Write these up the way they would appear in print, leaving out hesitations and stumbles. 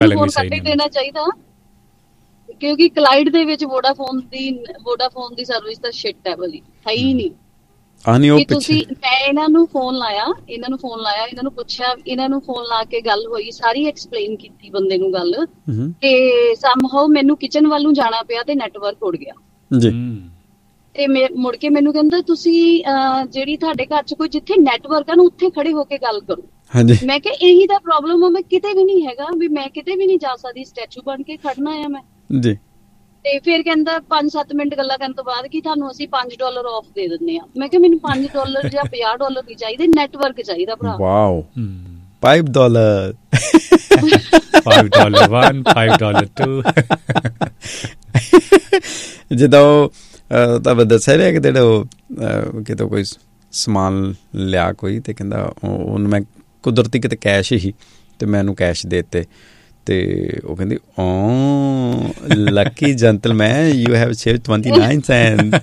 Phone ਕੱਟ ਹੀ ਦੇਣਾ ਚਾਹੀਦਾ, ਕਿਉਂਕਿ ਕਲਾਈਡ ਦੇ ਵਿੱਚ ਵੋਡਾਫੋਨ ਦੀ ਸਰਵਿਸ ਤਾਂ ਸ਼ਿਟ ਹੈ ਭਾਜੀ, ਹੈ ਹੀ ਨਹੀਂ। ਮੈਂ ਇਹਨਾਂ ਨੂੰ ਫੋਨ ਲਾਇਆ, ਇਹਨਾਂ ਨੂੰ ਪੁੱਛਿਆ, ਇਹਨਾਂ ਨੂੰ ਫੋਨ ਲਾ ਕੇ ਗੱਲ ਹੋਈ, ਸਾਰੀ ਐਕਸਪਲੇਨ ਕੀਤੀ ਬੰਦੇ ਨੂੰ ਗੱਲ, ਤੇ ਸਮਹਾਉ ਮੈਨੂੰ ਕਿਚਨ ਵੱਲ ਨੂੰ ਜਾਣਾ ਪਿਆ ਤੇ ਨੈਟਵਰਕ ਉੜ ਗਿਆ ਜੀ। ਤੇ ਮੁੜ ਕੇ ਮੈਨੂੰ ਕਹਿੰਦਾ ਤੁਸੀਂ ਜਿਹੜੀ ਤੁਹਾਡੇ ਘਰ ਚ ਕੋਈ ਜਿੱਥੇ ਨੈਟਵਰਕ ਆ ਨਾ ਉੱਥੇ ਖੜੇ ਹੋ ਕੇ ਗੱਲ ਕਰੋ। ਮੈਂ ਕਿਹਾ ਇਹੀ ਤਾਂ ਪ੍ਰੋਬਲਮ ਆ, ਮੈਂ ਕਿਤੇ ਵੀ ਨਹੀਂ ਹੈਗਾ, ਵੀ ਮੈਂ ਕਿਤੇ ਵੀ ਨਹੀਂ ਜਾ ਸਕਦੀ, ਸਟੈਚੂ ਬਣ ਕੇ ਖੜਨਾ ਆ ਮੈਂ ਜੀ। ਤੇ ਫਿਰ ਕਹਿੰਦਾ 5-7 ਮਿੰਟ ਗੱਲਾਂ ਕਰਨ ਤੋਂ ਬਾਅਦ ਕਿ ਤੁਹਾਨੂੰ ਅਸੀਂ $5 ਆਫ ਦੇ ਦਿੰਦੇ ਆ। ਮੈਂ ਕਿਹਾ ਮੈਨੂੰ $5 ਜਾਂ $50 ਨਹੀਂ ਚਾਹੀਦੇ, ਨੈਟਵਰਕ ਚਾਹੀਦਾ ਭਰਾ। ਵਾਓ, $5 $5 1 $5 2 ਜਿੱਦਾਂ ਉਹ ਦੱਸਿਆ ਰਿਹਾ ਕਿ ਉਹ ਕਿਤੋਂ ਕੋਈ ਸਮਾਨ ਲਿਆ ਕੋਈ, ਤੇ ਕਹਿੰਦਾ ਉਹਨੂੰ ਮੈਂ ਕੁਦਰਤੀ ਕਿਤੇ ਕੈਸ਼ ਹੀ ਤੇ ਮੈਂ ਉਹਨੂੰ ਕੈਸ਼ ਦੇ ਦਿੱਤੇ, ਤੇ ਉਹ ਕਹਿੰਦੀ Lucky gentleman you have saved 29 Saint.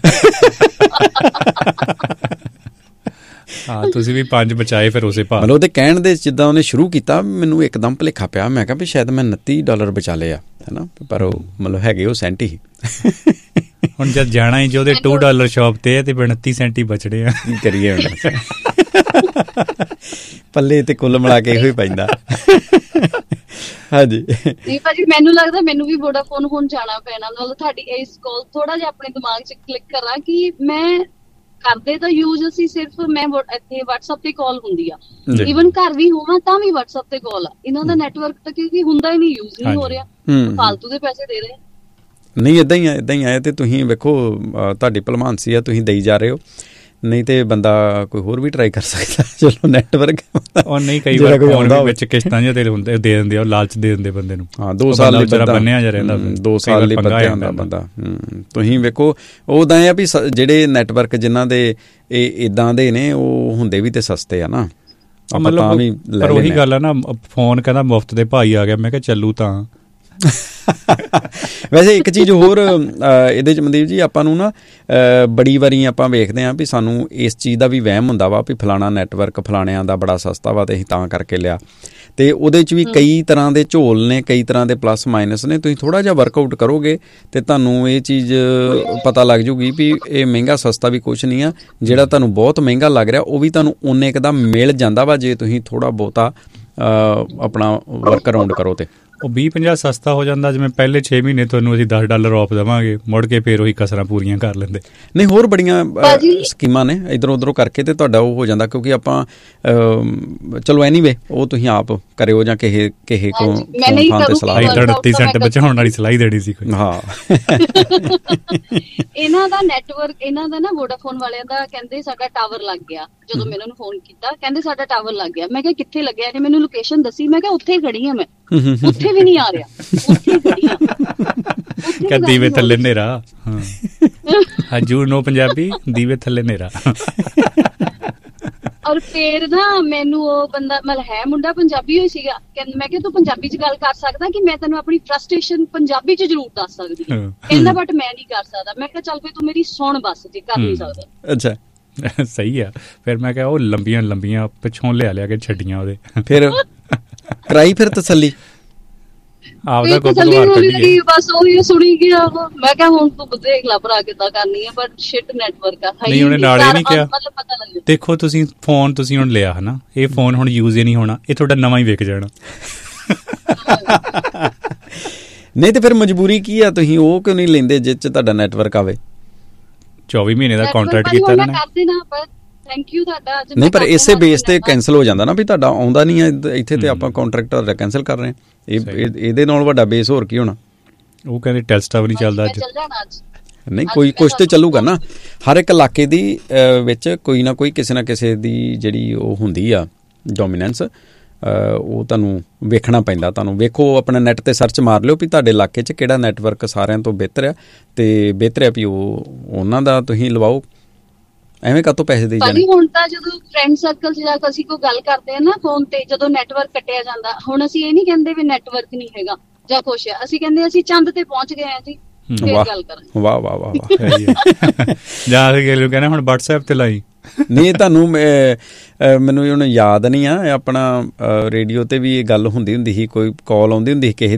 ਹਾਂ, ਤੁਸੀਂ ਵੀ 5 ਬਚਾਏ ਫਿਰ ਉਸੇ ਭਾਅ। ਮਤਲਬ ਉਹਦੇ ਕਹਿਣ ਦੇ ਜਿੱਦਾਂ ਉਹਨੇ ਸ਼ੁਰੂ ਕੀਤਾ, ਮੈਨੂੰ ਇੱਕਦਮ ਭੁਲੇਖਾ ਪਿਆ, ਮੈਂ ਕਿਹਾ ਵੀ ਸ਼ਾਇਦ ਮੈਂ $29 ਬਚਾ ਲਏ ਆ, ਹੈ ਨਾ, ਪਰ ਉਹ ਮਤਲਬ ਹੈਗੇ ਉਹ ਸੈਂਟ ਹੀ। ਹੁਣ ਜਦ ਜਾਣਾ ਹੀ ਜੇ ਉਹਦੇ $2 ਸ਼ਾਪ ਤੇ ਤੇ 29 ਸੈਂਟ ਹੀ ਬਚੜੇ ਆ, ਕੀ ਕਰੀਏ ਹੁਣ, ਪੱਲੇ ਤੇ ਕੁੱਲ ਮਿਲਾ ਕੇ ਇਹੋ ਹੀ ਪੈਂਦਾ। ਹਾਂਜੀ ਨਹੀਂ ਭਾਜੀ, ਮੈਨੂੰ ਲੱਗਦਾ ਮੈਨੂੰ ਵੀ ਵੋਡਾਫੋਨ ਹੁਣ ਜਾਣਾ ਪੈਣਾ, ਨਾਲ ਤੁਹਾਡੀ ਇਸ ਕਾਲ ਥੋੜਾ ਜਿਹਾ ਆਪਣੇ ਦਿਮਾਗ 'ਚ ਕਲਿੱਕ ਕਰਾਂ ਕਿ ਮੈਂ ਕਰਦੇ ਤਾਂ ਯੂਜ਼ ਅਸੀਂ ਸਿਰਫ ਮੈਂ ਇੱਥੇ WhatsApp ਤੇ ਕਾਲ ਹੁੰਦੀ ਆ, ਈਵਨ ਘਰ ਵੀ ਹੋਵਾਂ ਤਾਂ ਵੀ WhatsApp ਤੇ ਕਾਲ ਆ, ਇਹਨਾਂ ਦਾ ਨੈਟਵਰਕ ਤਾਂ ਕਿਉਂਕਿ ਹੁੰਦਾ ਹੀ ਨਹੀਂ, ਯੂਜ਼ ਨਹੀਂ ਹੋ ਰਿਹਾ, ਫਾਲਤੂ ਦੇ ਪੈਸੇ ਦੇ ਰਹੇ। ਨਹੀਂ, ਏਦਾਂ ਹੀ ਆਇਆ। ਤੇ ਤੁਸੀਂ ਵੇਖੋ ਤੁਹਾਡੀ ਭਲਮਾਨਸੀ ਆ, ਤੁਸੀਂ ਦੇਈ ਜਾ ਰਹੇ ਹੋ, ਨਹੀਂ ਤੇ ਬੰਦਾ ਕੋਈ ਹੋਰ ਵੀ ਟਰਾਈ ਕਰ ਸਕਦਾ। ਚਲੋ ਨੈਟਵਰਕ ਉਹ ਨਹੀਂ, ਕਈ ਵਾਰ ਫੋਨ ਵਿੱਚ ਕਿਸ਼ਤਾਂ ਜਿਹੇ ਦੇ ਦਿੰਦੇ ਆ, ਲਾਲਚ ਦੇ ਦਿੰਦੇ ਬੰਦੇ ਨੂੰ। ਹਾਂ, 2 ਸਾਲ ਲਈ ਬੰਨਿਆ ਜਾ ਰਹਿੰਦਾ, 2 ਸਾਲ ਲਈ ਬੰਨਿਆ ਹੁੰਦਾ ਬੰਦਾ। ਤੁਸੀਂ ਵੇਖੋ ਉਹਦਾ ਇਹ ਆ ਵੀ ਜਿਹੜੇ ਨੈਟਵਰਕ ਜਿਨ੍ਹਾਂ ਦੇ ਇਹ ਇੱਦਾਂ ਦੇ ਨੇ ਉਹ ਹੁੰਦੇ ਵੀ ਤੇ ਸਸਤੇ ਆ ਨਾ, ਮਤਲਬ। ਪਰ ਉਹੀ ਗੱਲ ਆ ਨਾ, ਫੋਨ ਕਹਿੰਦਾ ਮੁਫ਼ਤ ਦੇ ਭਾਈ ਆ ਗਿਆ, ਮੈਂ ਕਿਹਾ ਚੱਲੂ ਤਾਂ। ਵੈਸੇ ਇੱਕ ਚੀਜ਼ ਹੋਰ ਇਹਦੇ 'ਚ ਮਨਦੀਪ ਜੀ, ਆਪਾਂ ਨੂੰ ਨਾ ਬੜੀ ਵਾਰੀ ਆਪਾਂ ਵੇਖਦੇ ਹਾਂ ਵੀ ਸਾਨੂੰ ਇਸ ਚੀਜ਼ ਦਾ ਵੀ ਵਹਿਮ ਹੁੰਦਾ ਵਾ ਵੀ ਫਲਾਣਾ ਨੈਟਵਰਕ ਫਲਾਣਿਆਂ ਦਾ ਬੜਾ ਸਸਤਾ ਵਾ ਤੇ ਅਸੀਂ ਤਾਂ ਕਰਕੇ ਲਿਆ, ਤੇ ਉਹਦੇ 'ਚ ਵੀ ਕਈ ਤਰ੍ਹਾਂ ਦੇ ਝੋਲ ਨੇ, ਕਈ ਤਰ੍ਹਾਂ ਦੇ ਪਲੱਸ ਮਾਈਨਸ ਨੇ। ਤੁਸੀਂ ਥੋੜ੍ਹਾ ਜਿਹਾ ਵਰਕਆਊਟ ਕਰੋਗੇ ਤੇ ਤੁਹਾਨੂੰ ਇਹ ਚੀਜ਼ ਪਤਾ ਲੱਗ ਜੂਗੀ ਵੀ ਇਹ ਮਹਿੰਗਾ ਸਸਤਾ ਵੀ ਕੁਛ ਨਹੀਂ ਆ, ਜਿਹੜਾ ਤੁਹਾਨੂੰ ਬਹੁਤ ਮਹਿੰਗਾ ਲੱਗ ਰਿਹਾ ਉਹ ਵੀ ਤੁਹਾਨੂੰ ਓਨੇ ਕੁ ਦਾ ਮਿਲ ਜਾਂਦਾ ਵਾ ਜੇ ਤੁਸੀਂ ਥੋੜ੍ਹਾ ਬਹੁਤਾ ਆਪਣਾ ਵਰਕ ਅਰਾਊਂਡ ਕਰੋ ਤੇ। ਉਹ 20-50 ਸਸਤਾ ਹੋ ਜਾਂਦਾ, ਜਿਵੇਂ ਪਹਿਲੇ 6 ਮਹੀਨੇ ਤੁਹਾਨੂੰ ਅਸੀਂ $10 ਆਫ ਦੇਵਾਂਗੇ, ਮੁੜ ਕੇ ਫਿਰ ਉਹੀ ਕਸਰਾਂ ਪੂਰੀਆਂ ਕਰ ਲੈਂਦੇ। ਨਹੀਂ, ਹੋਰ ਬੜੀਆਂ ਸਕੀਮਾਂ ਨੇ ਇੱਧਰੋਂ ਉੱਧਰੋਂ ਕਰਕੇ ਤੇ ਤੁਹਾਡਾ ਉਹ ਹੋ ਜਾਂਦਾ, ਕਿਉਂਕਿ ਆਪਾਂ ਚਲੋ ਐਨੀਵੇ ਉਹ ਤੁਸੀਂ ਆਪ ਕਰਿਓ ਜਾਂ ਕਿਸੇ ਕੋਲ ਥਾਂ ਤੇ ਸਲਾਹ। 38 ਸੈਂਟ ਬਚਾਉਣ ਵਾਲੀ ਸਲਾਹ ਦੇਣੀ ਸੀ ਕੋਈ। ਹਾਂ, ਇਹਨਾਂ ਦਾ ਨੈਟਵਰਕ, ਇਹਨਾਂ ਦਾ ਨਾ ਵੋਡਾਫੋਨ ਵਾਲਿਆਂ ਦਾ, ਕਹਿੰਦੇ ਸਾਡਾ ਟਾਵਰ ਲੱਗ ਗਿਆ। ਜਦੋਂ ਮੈਂ ਇਹਨਾਂ ਨੂੰ ਫੋਨ ਕੀਤਾ ਕਹਿੰਦੇ ਸਾਡਾ ਟਾਵਰ ਲੱਗ ਗਿਆ। ਮੈਂ ਕਿਹਾ ਕਿੱਥੇ ਲੱਗਿਆ? ਇਹਨੇ ਮੈਨੂੰ ਲੋਕੇਸ਼ਨ ਦੱਸੀ। ਮੈਂ ਕਿਹਾ ਉੱਥੇ ਖੜੀ ਆ ਮੈਂ, ਉੱਥੇ ਵੀ ਨਹੀਂ ਆ ਰਿਹਾ, ਉੱਥੇ ਖੜੀ ਆ। ਦੀਵੇ ਥੱਲੇ ਹਨੇਰਾ। ਹਾਂ, ਜੂ ਨੋ ਪੰਜਾਬੀ, ਦੀਵੇ ਥੱਲੇ ਹਨੇਰਾ। ਔਰ ਫੇਰ ਨਾ ਮੈਨੂੰ ਉਹ ਬੰਦਾ ਮਤਲਬ ਹੈ ਮੁੰਡਾ ਪੰਜਾਬੀ ਹੋਈ ਸੀਗਾ, ਕਹਿੰਦਾ ਮੈਂ ਕਿਹਾ ਤੂੰ ਪੰਜਾਬੀ 'ਚ ਗੱਲ ਕਰ ਸਕਦਾ ਕਿ ਮੈਂ ਤੈਨੂੰ ਆਪਣੀ ਫਰਸਟ੍ਰੇਸ਼ਨ ਪੰਜਾਬੀ 'ਚ ਜ਼ਰੂਰ ਦੱਸ ਸਕਦੀ ਹਾਂ। ਕਹਿੰਦਾ ਬਟ ਮੈਂ ਨਹੀਂ ਕਰ ਸਕਦਾ। ਮੈਂ ਕਿਹਾ ਚੱਲ ਫੇ ਤੂੰ ਮੇਰੀ ਸੁਣ ਬਸ, ਜੇ ਕਰ ਨਹੀਂ ਸਕਦਾ। ਅੱਛਾ, ਸਹੀ ਆ। ਫਿਰ ਮੈਂ ਕਿਹਾ ਉਹ ਲੰਬੀਆਂ ਪਿੱਛੋਂ ਲਿਆ ਕੇ ਛੱਡੀਆਂ ਉਹਦੇ। ਫਿਰ ਕਰਾਈ ਫਿਰ ਤਸੱਲੀ ਆਪਦਾ ਬਸ ਉਹੀ ਸੁਣੀ ਗਿਆ। ਮੈਂ ਕਿਹਾ ਹੁਣ ਤੂੰ ਦੇਖ ਲਾ ਭਰਾ ਕਿੱਦਾਂ ਕਰਨੀ ਹੈ, ਪਰ ਸ਼ਿਟ ਨੈਟਵਰਕ ਆ। ਨਹੀਂ, ਉਹਨੇ ਨਾਲ ਹੀ ਨਹੀਂ ਕਿਹਾ ਦੇਖੋ ਤੁਸੀਂ ਫੋਨ ਤੁਸੀਂ ਹੁਣ ਲਿਆ ਹਨਾ, ਇਹ ਫੋਨ ਹੁਣ ਯੂਜ਼ ਹੀ ਨਹੀਂ ਹੋਣਾ, ਇਹ ਤੁਹਾਡਾ ਨਵਾਂ ਹੀ ਵਿਕ ਜਾਣਾ। ਨਹੀਂ ਤੇ ਫਿਰ ਮਜਬੂਰੀ ਕੀ ਆ, ਤੁਸੀਂ ਉਹ ਕਿਉਂ ਨਹੀਂ ਲੈਂਦੇ ਜਿਸ 'ਚ ਤੁਹਾਡਾ ਨੈਟਵਰਕ ਆਵੇ? 24 ਮਹੀਨੇ ਦਾ ਕੰਟਰੈਕਟ ਕੀਤਾ ਇਹਨਾਂ ਨੇ। ਥੈਂਕ ਯੂ ਤੁਹਾਡਾ। ਨਹੀਂ, ਪਰ ਇਸੇ ਬੇਸ ਤੇ ਕੈਂਸਲ ਹੋ ਜਾਂਦਾ ਨਾ ਵੀ ਤੁਹਾਡਾ ਆਉਂਦਾ ਨਹੀਂ ਹੈ ਇੱਥੇ ਤੇ ਆਪਾਂ ਕੰਟਰੈਕਟ ਕੈਂਸਲ ਕਰ ਰਹੇ ਹਾਂ। ਇਹਦੇ ਨਾਲ ਵੱਡਾ ਬੇਸ ਹੋਰ ਕੀ ਹੋਣਾ? ਉਹ ਕਹਿੰਦੇ ਟੈਸਟਾ ਵੀ ਨਹੀਂ ਚੱਲਦਾ ਅੱਜ। ਨਹੀਂ, ਕੋਈ ਕੁਛ ਤੇ ਚੱਲੂਗਾ ਨਾ। ਹਰ ਇੱਕ ਇਲਾਕੇ ਦੀ ਵਿੱਚ ਕੋਈ ਨਾ ਕੋਈ ਕਿਸੇ ਨਾ ਕਿਸੇ ਦੀ ਜਿਹੜੀ ਉਹ ਹੁੰਦੀ ਆ ਡੋਮੀਨੈਂਸ, ਉਹ ਤੁਹਾਨੂੰ ਵੇਖਣਾ ਪੈਂਦਾ। ਤੁਹਾਨੂੰ ਵੇਖੋ, ਆਪਣੇ ਨੈੱਟ 'ਤੇ ਸਰਚ ਮਾਰ ਲਿਓ ਵੀ ਤੁਹਾਡੇ ਇਲਾਕੇ 'ਚ ਕਿਹੜਾ ਨੈਟਵਰਕ ਸਾਰਿਆਂ ਤੋਂ ਬਿਹਤਰ ਆ, ਤੇ ਬਿਹਤਰ ਆ ਵੀ ਉਹਨਾਂ ਦਾ ਤੁਸੀਂ ਲਵਾਓ। ਐਵੇਂ ਕਾਹਤੋਂ ਪੈਸੇ ਦੇਈ ਜਾਣੇ? ਹੁਣ ਤਾਂ ਜਦੋਂ ਫਰੈਂਡ ਸਰਕਲ 'ਚ ਜਾ ਕੇ ਅਸੀਂ ਕੋਈ ਗੱਲ ਕਰਦੇ ਹਾਂ ਨਾ ਫੋਨ ਤੇ, ਜਦੋਂ ਨੈਟਵਰਕ ਕੱਟਿਆ ਜਾਂਦਾ, ਹੁਣ ਅਸੀਂ ਇਹ ਨਹੀਂ ਕਹਿੰਦੇ ਵੀ ਨੈਟਵਰਕ ਨਹੀਂ ਹੈਗਾ ਜਾਂ ਕੁਛ ਆ, ਅਸੀਂ ਕਹਿੰਦੇ ਅਸੀਂ ਚੰਦ ਤੇ ਪਹੁੰਚ ਗਏ ਆ ਜੀ, ਫਿਰ ਗੱਲ ਕਰਾਂਗੇ। ਵਾਹ ਵਾਹ ਵਾਹ ਵਾਹ। ਜਾਂ ਅਸੀਂ ਕਹਿੰਦੇ ਹੁਣ WhatsApp ਤੇ ਲਾਈ। ਨਹੀਂ ਤੁਹਾਨੂੰ ਮੈਨੂੰ ਹੁਣ ਯਾਦ ਨਹੀਂ ਆ, ਆਪਣਾ ਰੇਡੀਓ ਤੇ ਵੀ ਇਹ ਗੱਲ ਹੁੰਦੀ ਸੀ, ਕੋਈ ਕਾਲ ਆਉਂਦੀ ਹੁੰਦੀ ਸੀ ਕਿਸੇ